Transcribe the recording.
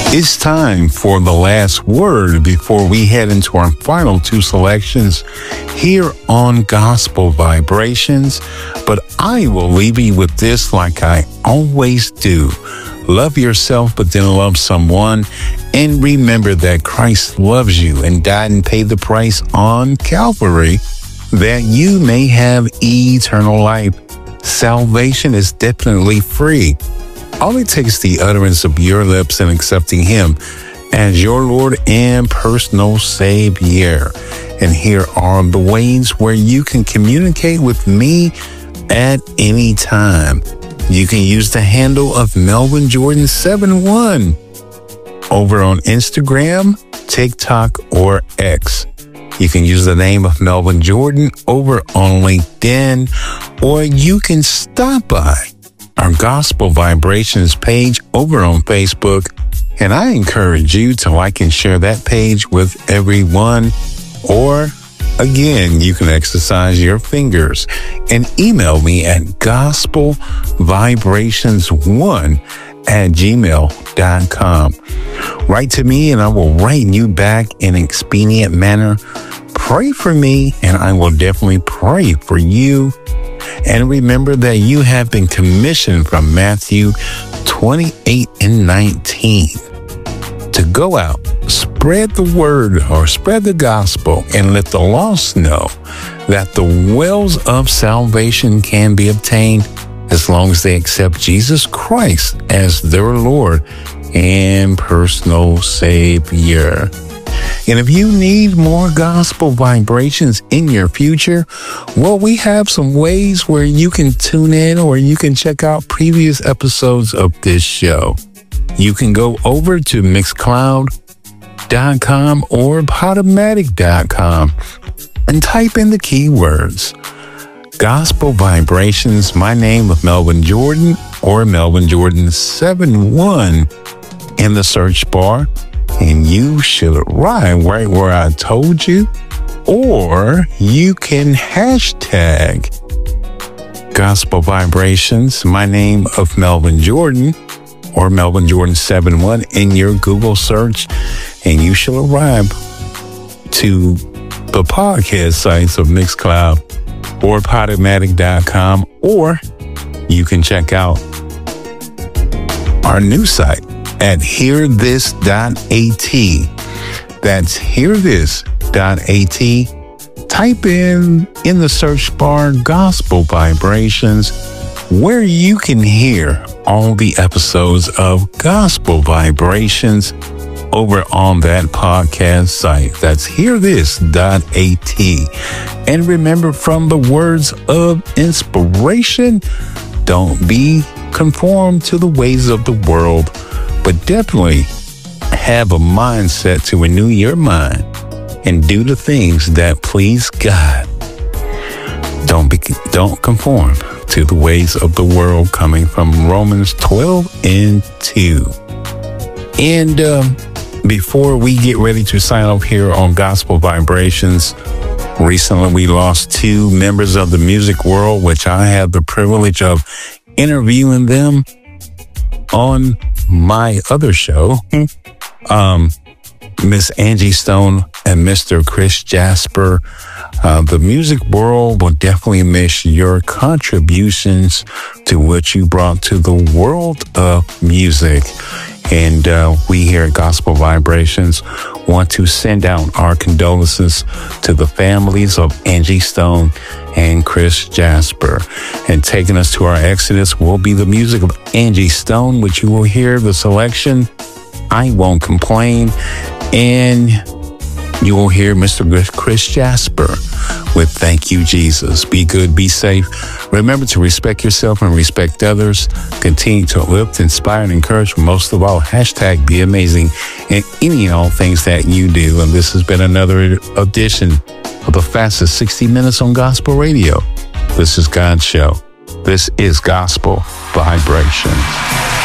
It's time for the last word before we head into our final two selections here on Gospel Vibrations. But I will leave you with this like I always do. Love yourself, but then love someone. And remember that Christ loves you and died and paid the price on Calvary that you may have eternal life. Salvation is definitely free. All it takes is the utterance of your lips and accepting Him as your Lord and personal Savior. And here are the ways where you can communicate with me at any time. You can use the handle of Melvin Jordan 71 over on Instagram, TikTok, or X. You can use the name of Melvin Jordan over on LinkedIn, or you can stop by our Gospel Vibrations page over on Facebook. And I encourage you to like and share that page with everyone. Or again, you can exercise your fingers and email me at gospelvibrations1@gmail.com. Write to me and I will write you back in an expedient manner. Pray for me and I will definitely pray for you. And remember that you have been commissioned from Matthew 28:19 to go out, spread the word or spread the gospel, and let the lost know that the wells of salvation can be obtained as long as they accept Jesus Christ as their Lord and personal Savior. And if you need more gospel vibrations in your future, well, we have some ways where you can tune in or you can check out previous episodes of this show. You can go over to Mixcloud.com or Podomatic.com and type in the keywords Gospel Vibrations, my name of Melvin Jordan, or Melvin Jordan 71 in the search bar. And you should arrive right where I told you. Or you can hashtag Gospel Vibrations, my name of Melvin Jordan, or Melvin Jordan 71 in your Google search. And you shall arrive to the podcast sites of Mixcloud or Podomatic.com. Or you can check out our new site at hearthis.at. That's hearthis.at. Type in the search bar Gospel Vibrations, where you can hear all the episodes of Gospel Vibrations over on that podcast site. That's hearthis.at. And remember, from the words of inspiration, don't be conformed to the ways of the world, but definitely have a mindset to renew your mind and do the things that please God. Don't conform to the ways of the world, coming from Romans 12:2. And before we get ready to sign off here on Gospel Vibrations, recently we lost two members of the music world, which I had the privilege of interviewing them on my other show, Miss Angie Stone and Mr. Chris Jasper. The music world will definitely miss your contributions to what you brought to the world of music. And we here at Gospel Vibrations want to send out our condolences to the families of Angie Stone and Chris Jasper. And taking us to our exodus will be the music of Angie Stone, which you will hear the selection, I Won't Complain. And you will hear Mr. Chris Jasper with Thank You, Jesus. Be good, be safe. Remember to respect yourself and respect others. Continue to uplift, inspire, and encourage. Most of all, hashtag be amazing in any and all things that you do. And this has been another edition of the fastest 60 minutes on gospel radio. This is God's show. This is Gospel Vibrations.